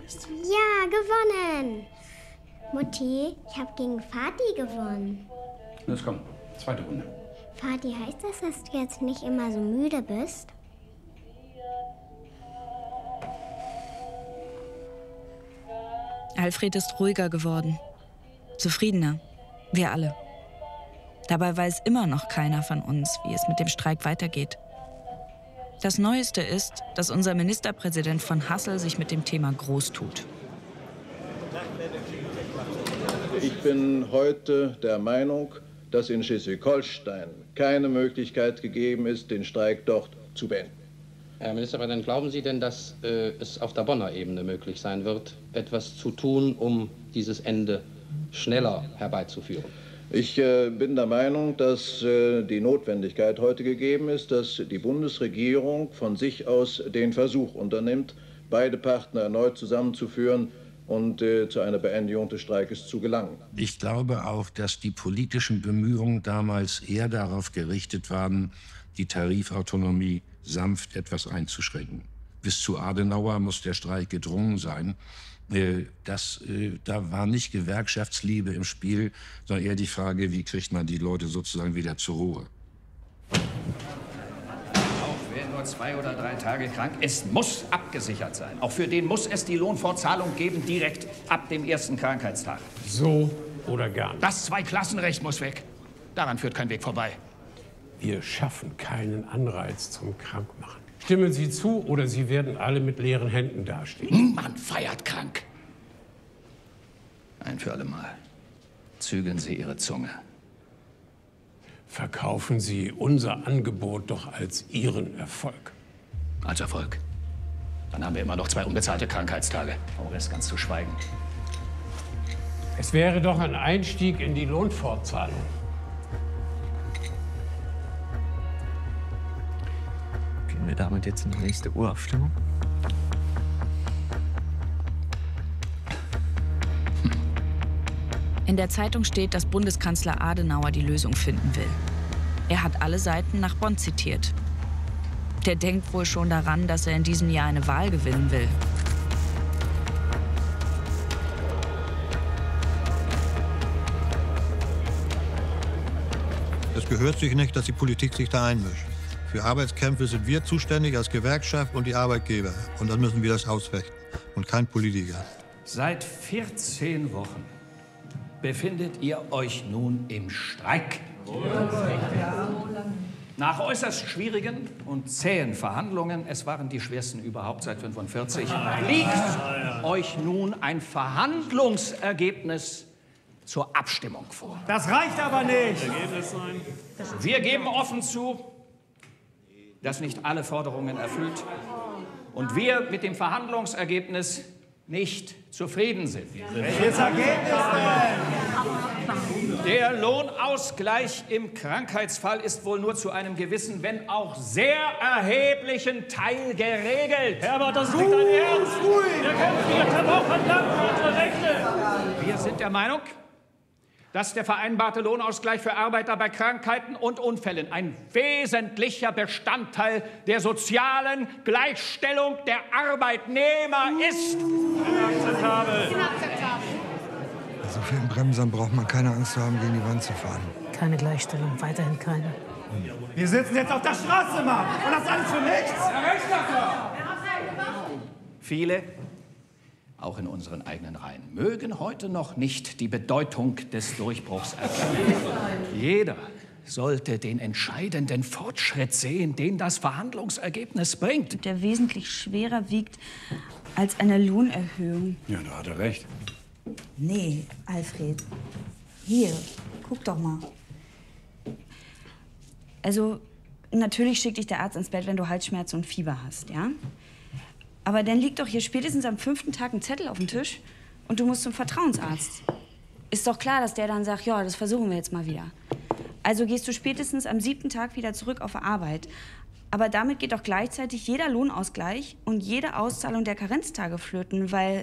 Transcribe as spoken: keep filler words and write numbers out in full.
ist. Ja, gewonnen. Mutti, ich habe gegen Vati gewonnen. Los, komm, zweite Runde. Vati, heißt das, dass du jetzt nicht immer so müde bist? Alfred ist ruhiger geworden. Zufriedener. Wir alle. Dabei weiß immer noch keiner von uns, wie es mit dem Streik weitergeht. Das Neueste ist, dass unser Ministerpräsident von Hassel sich mit dem Thema groß tut. Ich bin heute der Meinung, dass in Schleswig-Holstein keine Möglichkeit gegeben ist, den Streik dort zu beenden. Herr Ministerpräsident, glauben Sie denn, dass äh, es auf der Bonner Ebene möglich sein wird, etwas zu tun, um dieses Ende schneller herbeizuführen? Ich äh, bin der Meinung, dass äh, die Notwendigkeit heute gegeben ist, dass die Bundesregierung von sich aus den Versuch unternimmt, beide Partner erneut zusammenzuführen und äh, zu einer Beendigung des Streikes zu gelangen. Ich glaube auch, dass die politischen Bemühungen damals eher darauf gerichtet waren, die Tarifautonomie sanft etwas einzuschränken. Bis zu Adenauer muss der Streik gedrungen sein. Äh, das, äh, da war nicht Gewerkschaftsliebe im Spiel, sondern eher die Frage, wie kriegt man die Leute sozusagen wieder zur Ruhe. Nur zwei oder drei Tage krank. Es muss abgesichert sein. Auch für den muss es die Lohnfortzahlung geben, direkt ab dem ersten Krankheitstag. So oder gar nicht. Das Zweiklassenrecht muss weg. Daran führt kein Weg vorbei. Wir schaffen keinen Anreiz zum Krankmachen. Stimmen Sie zu, oder Sie werden alle mit leeren Händen dastehen. Niemand feiert krank. Ein für alle Mal. Zügeln Sie Ihre Zunge. Verkaufen Sie unser Angebot doch als Ihren Erfolg. Als Erfolg? Dann haben wir immer noch zwei unbezahlte Krankheitstage. Vom Rest ganz zu schweigen. Es wäre doch ein Einstieg in die Lohnfortzahlung. Gehen wir damit jetzt in die nächste Urabstimmung? In der Zeitung steht, dass Bundeskanzler Adenauer die Lösung finden will. Er hat alle Seiten nach Bonn zitiert. Der denkt wohl schon daran, dass er in diesem Jahr eine Wahl gewinnen will. Es gehört sich nicht, dass die Politik sich da einmischt. Für Arbeitskämpfe sind wir zuständig als Gewerkschaft und die Arbeitgeber. Und dann müssen wir das ausfechten und kein Politiker. Seit vierzehn Wochen befindet ihr euch nun im Streik. Nach äußerst schwierigen und zähen Verhandlungen, es waren die schwersten überhaupt seit fünfundvierzig, liegt euch nun ein Verhandlungsergebnis zur Abstimmung vor. Das reicht aber nicht. Wir geben offen zu, dass nicht alle Forderungen erfüllt und wir mit dem Verhandlungsergebnis nicht zufrieden sind. Welches Ergebnis denn? Der Lohnausgleich im Krankheitsfall ist wohl nur zu einem gewissen, wenn auch sehr erheblichen Teil geregelt. Herbert, das ist nicht dein Ernst. Wir kämpfen hier Tag und Nacht für unsere Rechte. Wir sind der Meinung, dass der vereinbarte Lohnausgleich für Arbeiter bei Krankheiten und Unfällen ein wesentlicher Bestandteil der sozialen Gleichstellung der Arbeitnehmer ist. Inakzeptabel. So vielen Bremsern braucht man keine Angst zu haben, gegen die Wand zu fahren. Keine Gleichstellung, weiterhin keine. Wir sitzen jetzt auf der Straße, Mann. Und das alles für nichts? Viele, auch in unseren eigenen Reihen, mögen heute noch nicht die Bedeutung des Durchbruchs erkennen. Jeder sollte den entscheidenden Fortschritt sehen, den das Verhandlungsergebnis bringt. Der wesentlich schwerer wiegt als eine Lohnerhöhung. Ja, da hat er recht. Nee, Alfred. Hier, guck doch mal. Also, natürlich schickt dich der Arzt ins Bett, wenn du Halsschmerzen und Fieber hast, ja? Aber dann liegt doch hier spätestens am fünften Tag ein Zettel auf dem Tisch und du musst zum Vertrauensarzt. Ist doch klar, dass der dann sagt, ja, das versuchen wir jetzt mal wieder. Also gehst du spätestens am siebten Tag wieder zurück auf die Arbeit. Aber damit geht doch gleichzeitig jeder Lohnausgleich und jede Auszahlung der Karenztage flöten, weil